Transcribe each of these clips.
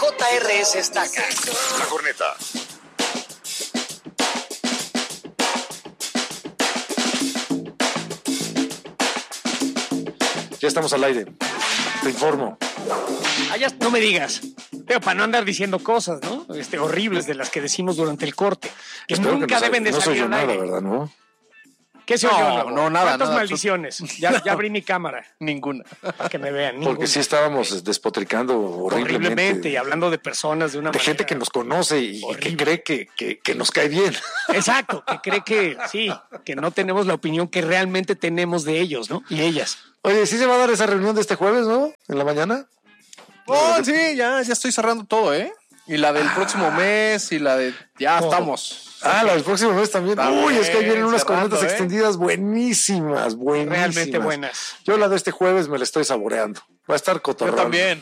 JRS está acá. La Corneta. Ya estamos al aire. Te informo. Ya no me digas. Pero para no andar diciendo cosas, ¿no? Horribles de las que decimos durante el corte. Que Espero nunca que no deben de no salir soy yo al nada, aire. ¿verdad? ¿No? ¿Qué se oyó? No, nada. ¿Cuántas nada, maldiciones? Ya abrí mi cámara Ninguna. para que me vean. Porque Ninguna. sí estábamos despotricando horriblemente. Y hablando de personas de una de manera... gente que nos conoce y que cree que nos cae bien. Exacto, que cree que sí, que no tenemos la opinión que realmente tenemos de ellos, ¿no? Y ellas. Oye, ¿sí se va a dar esa reunión de este jueves, no? ¿En la mañana? Oh, sí, ya estoy cerrando todo, ¿eh? Y la del próximo mes y la de... Ya estamos. La del próximo mes también. También, Uy, es que ahí vienen unas cerrando, cornetas extendidas buenísimas. Realmente buenas. Yo la de este jueves me la estoy saboreando. Va a estar cotorrón. Yo también.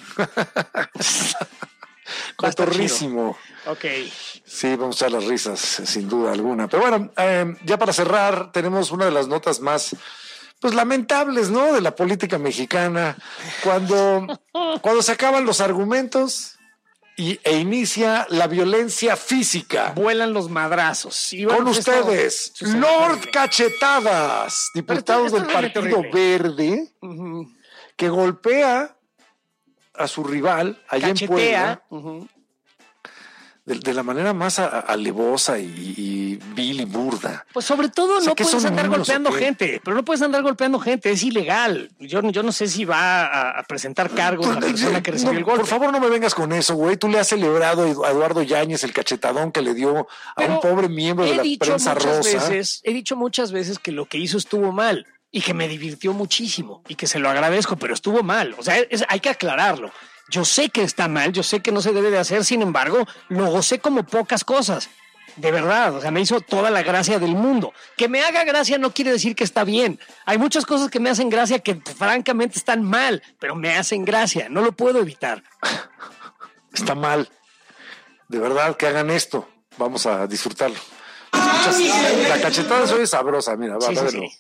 Cotorrísimo. Ok. Sí, vamos a echar las risas, sin duda alguna. Pero bueno, ya para cerrar, tenemos una de las notas más... pues lamentables, ¿no? De la política mexicana, cuando se acaban los argumentos e inicia la violencia física. Vuelan los madrazos. Y bueno, Con pues ustedes, Lord Cachetadas, diputados Esto del es realmente Partido horrible. Verde, que golpea a su rival allá en Puebla. De la manera más alevosa y vil y burda. Pues sobre todo no puedes andar golpeando gente. gente, es ilegal. Yo no sé si va a presentar cargos la persona que recibió el golpe. Por favor, no me vengas con eso, güey. Tú le has celebrado a Eduardo Yáñez el cachetadón que le dio a un pobre miembro de la prensa rosa. He dicho muchas veces que lo que hizo estuvo mal y que me divirtió muchísimo y que se lo agradezco, pero estuvo mal. O sea, hay que aclararlo. Yo sé que está mal, yo sé que no se debe de hacer, sin embargo, lo gocé como pocas cosas. De verdad, o sea, me hizo toda la gracia del mundo. Que me haga gracia no quiere decir que está bien. Hay muchas cosas que me hacen gracia que francamente están mal, pero me hacen gracia, no lo puedo evitar. Está mal. De verdad que hagan esto. Vamos a disfrutarlo. La cachetada soy sabrosa, mira, va a verlo. Sí.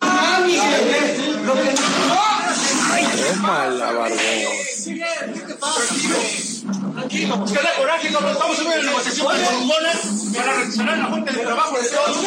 Tómala, barbón. Tranquilo, que da coraje, no estamos en una negociación para reaccionar la fuente de trabajo de todos.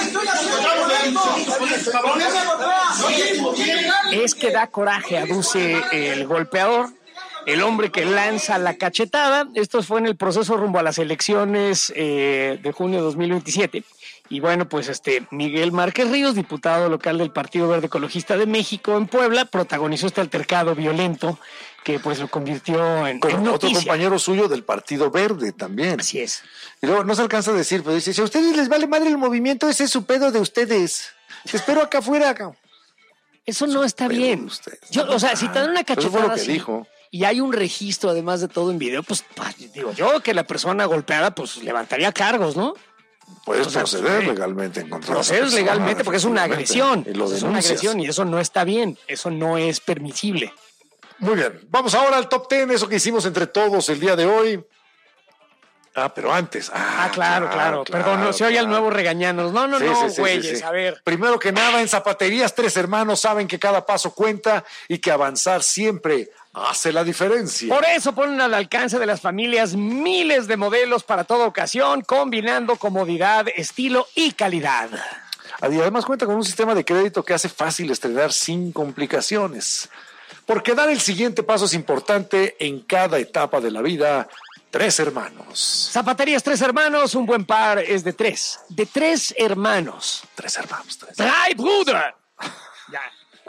Es que da coraje, aduce el golpeador, el hombre que lanza la cachetada. Esto fue en el proceso rumbo a las elecciones de junio de 2027. Y bueno, pues Miguel Márquez Ríos, diputado local del Partido Verde Ecologista de México en Puebla, protagonizó este altercado violento que pues lo convirtió en otro noticia. compañero suyo del Partido Verde también. Así es. Y luego no se alcanza a decir, pero dice, si a ustedes les vale madre el movimiento, ese es su pedo de ustedes. Te espero acá afuera. Acá. Eso no está bien. O sea, si te dan una cachetada eso fue lo que así, dijo. Y hay un registro además de todo en video, pues digo yo que la persona golpeada pues levantaría cargos, ¿no? Puedes proceder legalmente en contra de esa Procedes persona, legalmente porque es una agresión. Y lo Es una denuncias. agresión y eso no está bien. Eso no es permisible. Muy bien, vamos ahora al top 10, eso que hicimos entre todos el día de hoy. Pero antes. Claro. Perdón, no se oye al nuevo regañanos. No, Sí, güeyes, sí. a ver. Primero que nada, en Zapaterías Tres Hermanos saben que cada paso cuenta y que avanzar siempre hace la diferencia. Por eso ponen al alcance de las familias miles de modelos para toda ocasión, combinando comodidad, estilo y calidad. Y además cuenta con un sistema de crédito que hace fácil estrenar sin complicaciones. Porque dar el siguiente paso es importante en cada etapa de la vida. Tres Hermanos. Zapaterías Tres Hermanos, un buen par es de tres. De tres hermanos. Tres Hermanos. ¡Drei Brüder! Ya.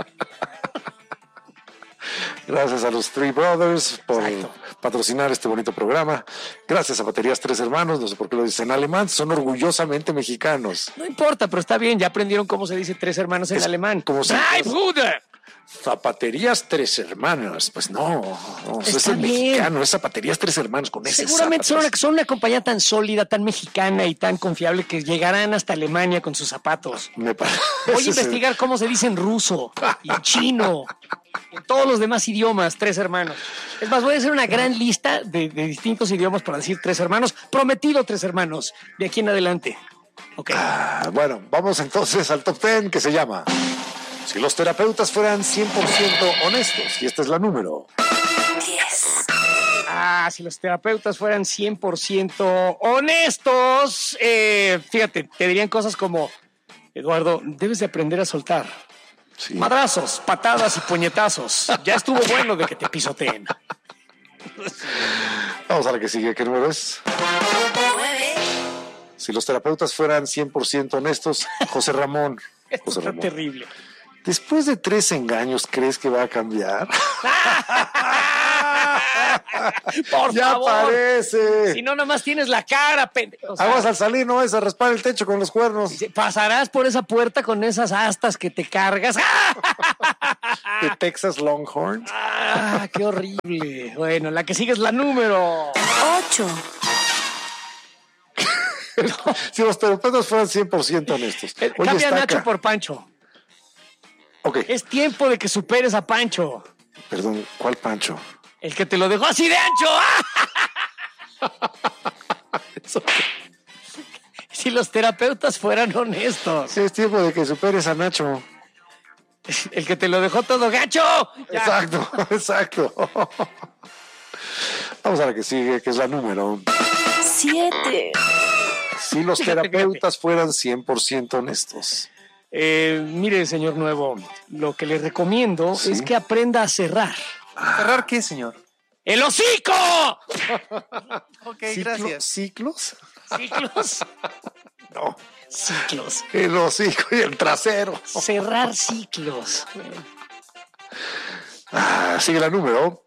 Gracias a los Three Brothers por patrocinar este bonito programa. Gracias a Zapaterías Tres Hermanos, no sé por qué lo dicen en alemán, son orgullosamente mexicanos. No importa, pero está bien, ya aprendieron cómo se dice tres hermanos en alemán. Como si ¡Drei Brüder! Zapaterías Tres Hermanos, pues no es el mexicano, es Zapaterías Tres Hermanos con ese. Seguramente son una compañía tan sólida, tan mexicana y tan confiable que llegarán hasta Alemania con sus zapatos. Me parece. Voy a investigar cómo se dice en ruso y en chino, en todos los demás idiomas, Tres Hermanos. Es más, voy a hacer una gran lista de distintos idiomas para decir Tres Hermanos. Prometido Tres Hermanos, de aquí en adelante. Okay. Bueno, vamos entonces al top 10 que se llama Si los terapeutas fueran 100% honestos. Y esta es la número 10. Si los terapeutas fueran 100% honestos, fíjate, te dirían cosas como, Eduardo, debes de aprender a soltar. Sí. Madrazos, patadas y puñetazos. Ya estuvo bueno de que te pisoteen. Vamos a la que sigue. ¿Qué número es? 9. Si los terapeutas fueran 100% honestos, José Ramón. Esto José está Ramón. terrible. Después de 3 engaños, ¿crees que va a cambiar? Por Ya favor. parece. Si no, nomás tienes la cara, pendejo. O sea, Aguas al salir, no vas a raspar el techo con los cuernos. pasarás por esa puerta con esas astas que te cargas. De Texas Longhorns. ¡Ah, qué horrible! Bueno, la que sigue es la número. 8. Si los terapeutas fueran 100% honestos. Oye, Cambia a Nacho estaca. por Pancho. Ok, Es tiempo de que superes a Pancho. perdón, ¿cuál Pancho? El que te lo dejó así de ancho. Si los terapeutas fueran honestos. Sí, es tiempo de que superes a Nacho. El que te lo dejó todo gacho. Ya. Exacto, exacto. Vamos a la que sigue, que es la número. 7. Si los terapeutas fueran 100% honestos. Mire, señor Nuevo, lo que le recomiendo Sí. es que aprenda a cerrar. ¿Cerrar qué, señor? ¡El hocico! Ok, ¿Ciclos? Ciclos. No, Ciclos. el hocico y el trasero. Cerrar ciclos. Sigue la número.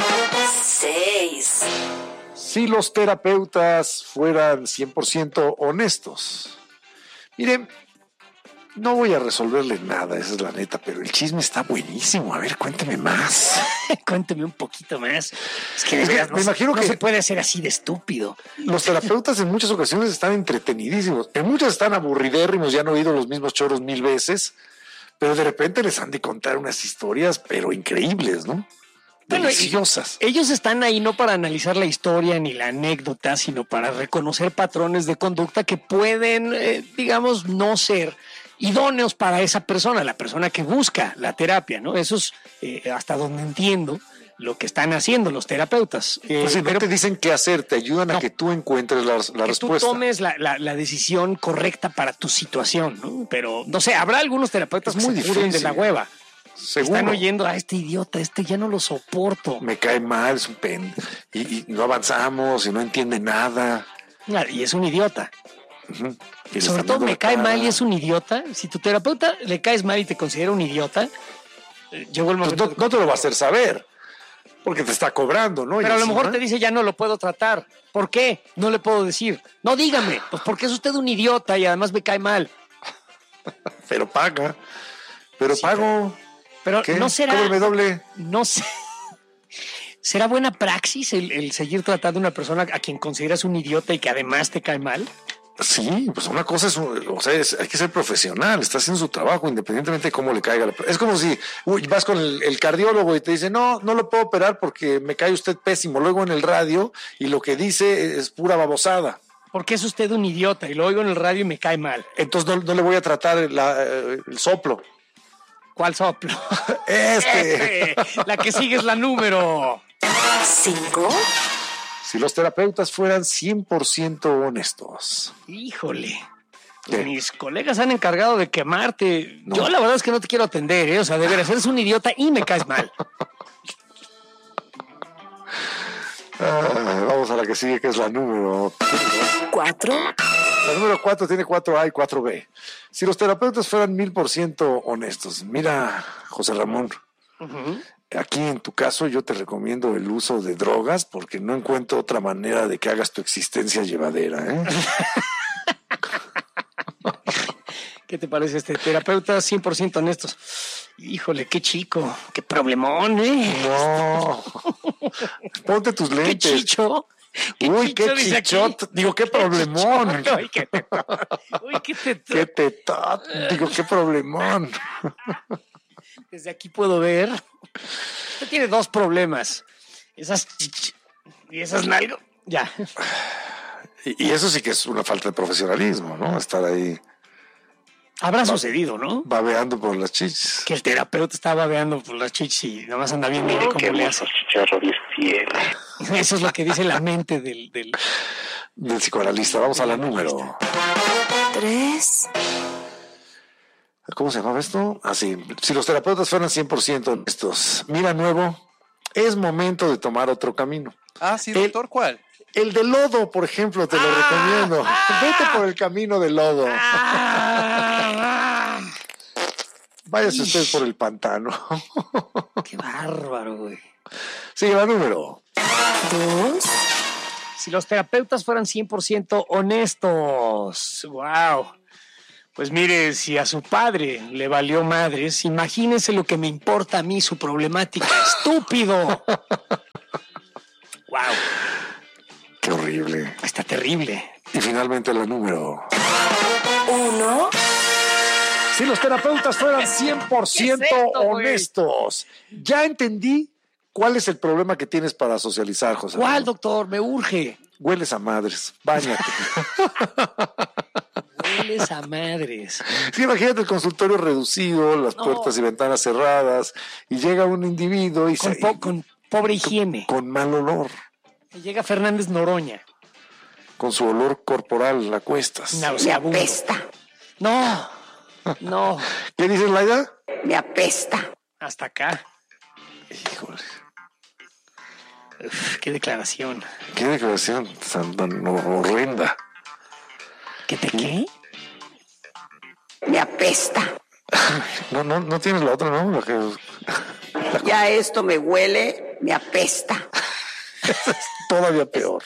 6. Si los terapeutas fueran 100% honestos. Miren, no voy a resolverle nada, esa es la neta, pero el chisme está buenísimo. A ver, cuénteme más. Cuénteme un poquito más. Es que, de Es que veras, me imagino no que- se puede ser así de estúpido. Los terapeutas en muchas ocasiones están entretenidísimos. En muchas están aburridérrimos, ya han oído los mismos choros 1000 veces, pero de repente les han de contar unas historias, pero increíbles, ¿no? Bueno, Deliciosas. Ellos están ahí no para analizar la historia ni la anécdota, sino para reconocer patrones de conducta que pueden, digamos, no ser idóneos para esa persona, la persona que busca la terapia, ¿no? Eso es hasta donde entiendo lo que están haciendo los terapeutas. Pues si no pero te dicen qué hacer, te ayudan a No. que tú encuentres la que respuesta. tú tomes la decisión correcta para tu situación, ¿no? Pero, no sé, habrá algunos terapeutas Es que muy se curen de difícil. la hueva. Seguro. Están oyendo a este idiota, ya no lo soporto. Me cae mal, es un y no avanzamos y no entiende nada. Y es un idiota. Y le Sobre están todo dando me la cae cara. mal y es un idiota. Si tu terapeuta le caes mal y te considera un idiota, llegó el Pues momento. no te lo va a hacer saber, porque te está cobrando, ¿no? Y Pero a lo encima- mejor te dice, ya no lo puedo tratar. ¿Por qué? No le puedo decir. No, dígame. Pues porque es usted un idiota y además me cae mal. Pero paga. Pero Sí, pago. Pero ¿Qué? no será. Cóbreme doble. No sé. ¿Será buena praxis el seguir tratando a una persona a quien consideras un idiota y que además te cae mal? Sí, pues una cosa es, o sea, hay que ser profesional, está haciendo su trabajo independientemente de cómo le caiga. Es como si vas con el cardiólogo y te dice, no lo puedo operar porque me cae usted pésimo. Luego en el radio y lo que dice es pura babosada. Porque es usted un idiota y lo oigo en el radio y me cae mal. Entonces no le voy a tratar el soplo. ¿Cuál soplo? La que sigue es la número. 5. Si los terapeutas fueran 100% honestos. Híjole. ¿Qué? Mis colegas han encargado de quemarte. No. Yo la verdad es que no te quiero atender, ¿eh? O sea, de veras, eres un idiota y me caes mal. Vamos a la que sigue, que es la número 4. La número 4 tiene 4A y 4B. Si los terapeutas fueran 1000% honestos, mira, José Ramón, aquí en tu caso yo te recomiendo el uso de drogas porque no encuentro otra manera de que hagas tu existencia llevadera, ¿eh? ¿Qué te parece este terapeuta 100% honestos? Híjole, qué chico, qué problemón, ¿eh? No. Ponte tus Qué lentes. chicho. Uy, qué dice aquí. chichot. Digo, qué problemón. chichot. Uy, qué tetón. Uy, qué tetón. Qué tetot. Digo, qué problemón. Desde aquí puedo ver. Usted tiene dos problemas. Esas y esas nalgas. Ya. Y eso sí que es una falta de profesionalismo, ¿no? Estar ahí. Habrá sucedido, ¿no? Babeando por las chichis. Que el terapeuta está babeando por las chichis y nada más anda viendo cómo le hace. Eso es lo que dice la mente del psicoanalista. Vamos a la número 3. ¿Cómo se llamaba esto? Así. Si los terapeutas fueran 100% honestos, mira, nuevo, es momento de tomar otro camino. Ah, sí, doctor, ¿cuál? El de lodo, por ejemplo, te lo recomiendo. Vete por el camino del lodo. Váyase usted por el pantano. Qué bárbaro, güey. Sigue la número 2. Si los terapeutas fueran 100% honestos. Wow. Pues mire, si a su padre le valió madres, imagínese lo que me importa a mí su problemática. ¡Estúpido! Wow. Qué horrible. Está terrible. Y finalmente la número 1. Si los terapeutas fueran 100% honestos. Ya entendí cuál es el problema que tienes para socializar, José. ¿Cuál, doctor? Me urge. Hueles a madres. Báñate. Hueles a madres. Sí, imagínate el consultorio reducido, las puertas y ventanas cerradas, y llega un individuo y Con pobre higiene. con mal olor, Y llega Fernández Noroña. con su olor corporal a cuestas. Me Nauseabundo. apesta. No. ¿Qué dices, Laida? Me apesta. Hasta acá. Híjole, Uf, qué declaración. qué declaración tan horrenda. ¿Qué te qué? Me apesta. No tienes la otra, ¿no? La que... Ya esto me huele, me apesta. Todavía peor.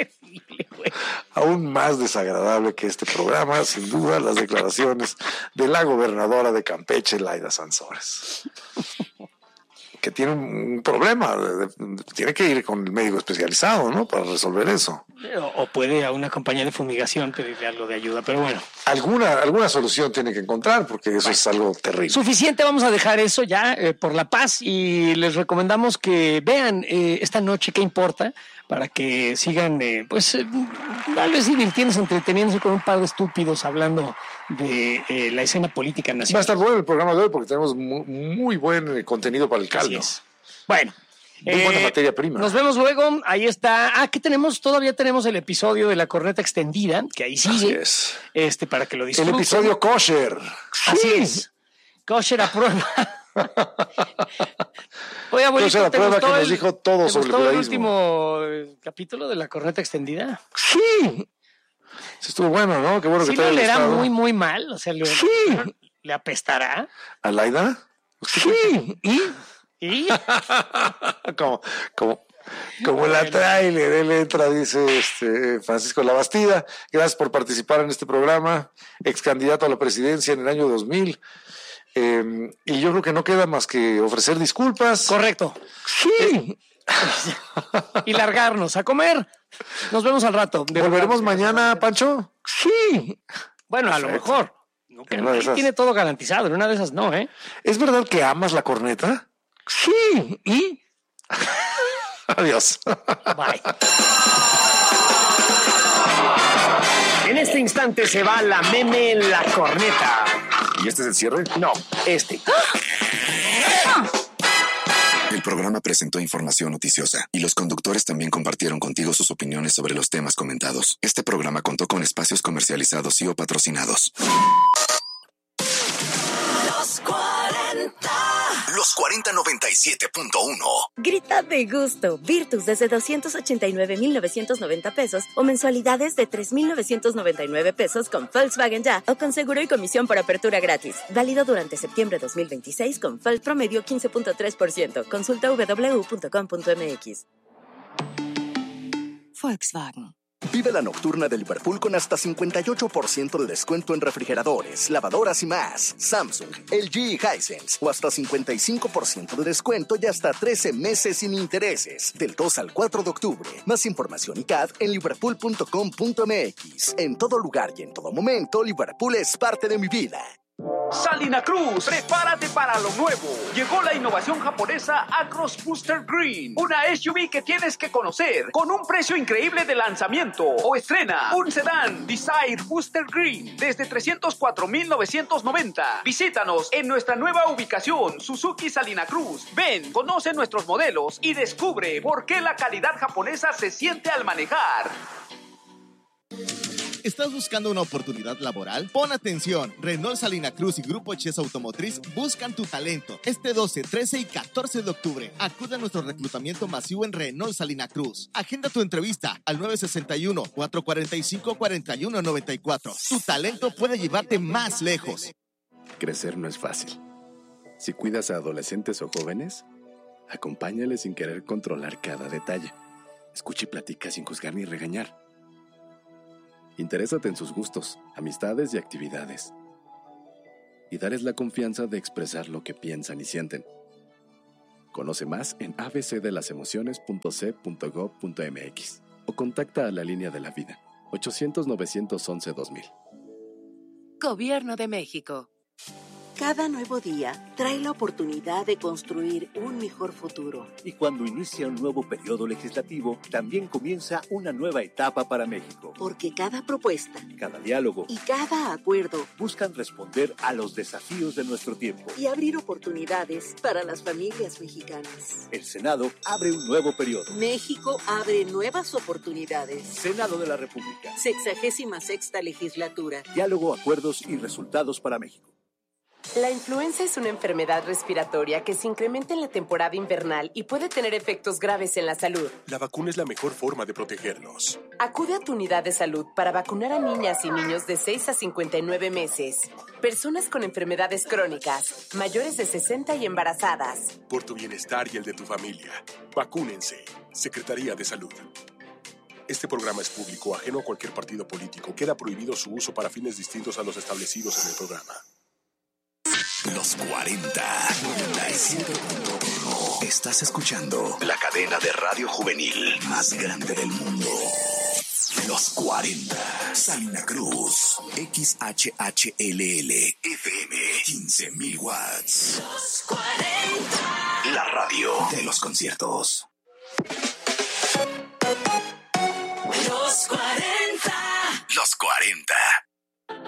Aún más desagradable que este programa, sin duda, las declaraciones de la gobernadora de Campeche, Laida Sansores, que tiene un problema, tiene que ir con el médico especializado, ¿no? Para resolver eso. O puede a una compañía de fumigación pedirle algo de ayuda, pero bueno. Alguna solución tiene que encontrar, porque eso es algo terrible. Suficiente, vamos a dejar eso ya por la paz y les recomendamos que vean esta noche qué importa para que sigan, tal vez divirtiéndose, entreteniéndose con un par de estúpidos hablando de la escena política Va a nacional. estar bueno el programa de hoy porque tenemos muy buen contenido para el Así caldo. es. Bueno. Muy buena materia prima. Nos vemos luego. Ahí está. ¿Qué tenemos? Todavía tenemos el episodio de la corneta extendida, que ahí sigue. Así es. Para que lo El disfruten. episodio kosher. Así es. Kosher a prueba. Oye, abuelito, Kosher a ¿te prueba gustó que nos dijo todo ¿te sobre el gustó el judaísmo? último capítulo de la corneta extendida? Sí. Estuvo bueno, ¿no? Qué bueno Sí, que te no haya le era gustado. muy mal. O sea, le apestará. ¿A Laida? Sí. ¿Y? Como la trailer, él entra, dice Francisco Labastida, gracias por participar en este programa, ex candidato a la presidencia en el año 2000, y yo creo que no queda más que ofrecer disculpas. Correcto. Sí. Y largarnos a comer. Nos vemos al rato. ¿Volveremos mañana, Pancho? Sí. Bueno, a lo mejor. En una de esas. Tiene todo garantizado. En una de esas no, ¿eh? ¿Es verdad que amas la corneta? Sí. ¿Y? Adiós. Bye. En este instante se va la meme en la corneta. ¿Y este es el cierre? No, este. El programa presentó información noticiosa y los conductores también compartieron contigo sus opiniones sobre los temas comentados. Este programa contó con espacios comercializados y o patrocinados. Los 4097.1. Grita de gusto. Virtus desde 289,990 pesos o mensualidades de 3,999 pesos con Volkswagen Ya o con seguro y comisión por apertura gratis. Válido durante septiembre 2026 con FOL promedio 15.3%. Consulta www.com.mx. Volkswagen. Vive la nocturna de Liverpool con hasta 58% de descuento en refrigeradores, lavadoras y más. Samsung, LG y Hisense. O hasta 55% de descuento y hasta 13 meses sin intereses. Del 2 al 4 de octubre. Más información y CAD en liverpool.com.mx. En todo lugar y en todo momento, Liverpool es parte de mi vida. Salina Cruz, prepárate para lo nuevo. Llegó la innovación japonesa Acros Booster Green, una SUV que tienes que conocer con un precio increíble de lanzamiento. O estrena un sedán Desire Booster Green desde $304,990. Visítanos en nuestra nueva ubicación, Suzuki Salina Cruz. Ven, conoce nuestros modelos y descubre por qué la calidad japonesa se siente al manejar. ¿Estás buscando una oportunidad laboral? Pon atención. Renault Salina Cruz y Grupo Chess Automotriz buscan tu talento. Este 12, 13 y 14 de octubre. Acude a nuestro reclutamiento masivo en Renault Salina Cruz. Agenda tu entrevista al 961-445-4194. Tu talento puede llevarte más lejos. Crecer no es fácil. Si cuidas a adolescentes o jóvenes, acompáñales sin querer controlar cada detalle. Escucha y platica sin juzgar ni regañar. Interésate en sus gustos, amistades y actividades. Y darles la confianza de expresar lo que piensan y sienten. Conoce más en abcdelasemociones.c.gov.mx o contacta a la línea de la vida, 800-911-2000. Gobierno de México. Cada nuevo día trae la oportunidad de construir un mejor futuro. Y cuando inicia un nuevo periodo legislativo, también comienza una nueva etapa para México. Porque cada propuesta, cada diálogo y cada acuerdo buscan responder a los desafíos de nuestro tiempo y abrir oportunidades para las familias mexicanas. El Senado abre un nuevo periodo. México abre nuevas oportunidades. Senado de la República. 66ª legislatura. Diálogo, acuerdos y resultados para México. La influenza es una enfermedad respiratoria que se incrementa en la temporada invernal y puede tener efectos graves en la salud. La vacuna es la mejor forma de protegernos. Acude a tu unidad de salud para vacunar a niñas y niños de 6 a 59 meses, personas con enfermedades crónicas, mayores de 60 y embarazadas. Por tu bienestar y el de tu familia, vacúnense. Secretaría de Salud. Este programa es público, ajeno a cualquier partido político. Queda prohibido su uso para fines distintos a los establecidos en el programa. Los 40 97.1. Estás escuchando la cadena de radio juvenil más grande del mundo. Los 40. Salina Cruz. XHHLL. FM. 15,000 watts. Los 40. La radio de los conciertos. Los 40. Los 40.